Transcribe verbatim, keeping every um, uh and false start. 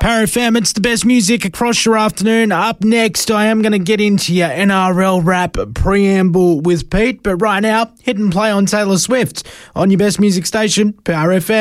Power F M, it's the best music across your afternoon. Up next, I am going to get into your N R L rap preamble with Pete. But right now, hit and play on Taylor Swift on your best music station, Power F M.